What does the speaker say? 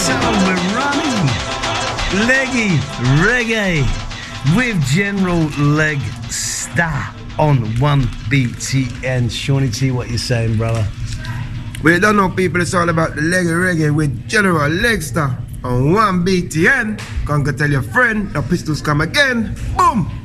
So we're running Leggy Reggae with General Leg Star on 1BTN. Shawnee T, what you saying, brother? We don't know, people. It's all about the Leggy Reggae with General Legstar on 1BTN. Come go tell your friend the pistols come again. Boom!